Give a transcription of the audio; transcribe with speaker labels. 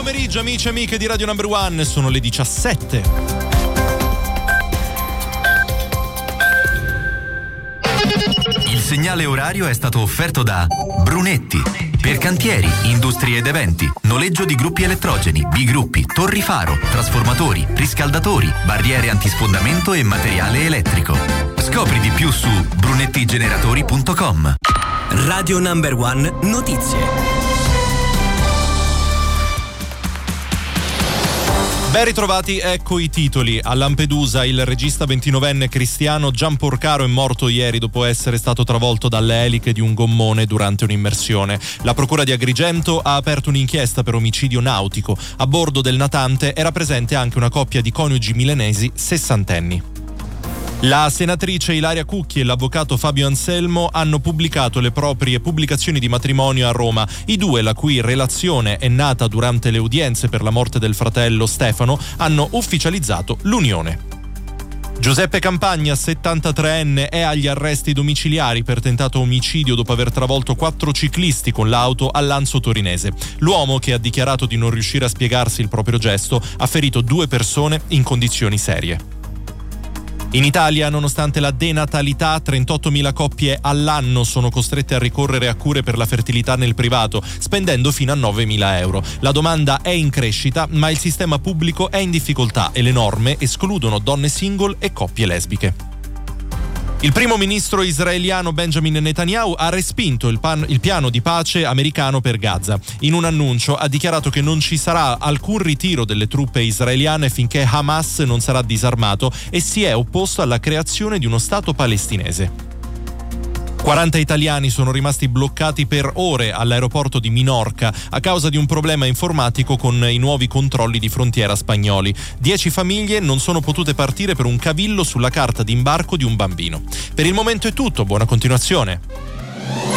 Speaker 1: pomeriggio amici e amiche di Radio Number One, sono le 17.
Speaker 2: Il segnale orario è stato offerto da Brunetti. Per cantieri, industrie ed eventi, noleggio di gruppi elettrogeni, bigruppi, torri faro, trasformatori, riscaldatori, barriere antisfondamento e materiale elettrico. Scopri di più su brunettigeneratori.com.
Speaker 3: Radio Number One Notizie.
Speaker 1: Ben ritrovati, ecco i titoli. A Lampedusa il regista 29enne Cristiano Gianporcaro è morto ieri dopo essere stato travolto dalle eliche di un gommone durante un'immersione. La procura di Agrigento ha aperto un'inchiesta per omicidio nautico. A bordo del natante era presente anche una coppia di coniugi milanesi sessantenni. La senatrice Ilaria Cucchi e l'avvocato Fabio Anselmo hanno pubblicato le proprie pubblicazioni di matrimonio a Roma. I due, la cui relazione è nata durante le udienze per la morte del fratello Stefano, hanno ufficializzato l'unione. Giuseppe Campagna, 73enne, è agli arresti domiciliari per tentato omicidio dopo aver travolto 4 ciclisti con l'auto a Lanzo Torinese. L'uomo, che ha dichiarato di non riuscire a spiegarsi il proprio gesto, ha ferito 2 persone in condizioni serie. In Italia, nonostante la denatalità, 38.000 coppie all'anno sono costrette a ricorrere a cure per la fertilità nel privato, spendendo fino a 9.000 euro. La domanda è in crescita, ma il sistema pubblico è in difficoltà e le norme escludono donne single e coppie lesbiche. Il primo ministro israeliano Benjamin Netanyahu ha respinto il piano di pace americano per Gaza. In un annuncio ha dichiarato che non ci sarà alcun ritiro delle truppe israeliane finché Hamas non sarà disarmato e si è opposto alla creazione di uno Stato palestinese. 40 italiani sono rimasti bloccati per ore all'aeroporto di Minorca a causa di un problema informatico con i nuovi controlli di frontiera spagnoli. 10 famiglie non sono potute partire per un cavillo sulla carta d'imbarco di un bambino. Per il momento è tutto, buona continuazione.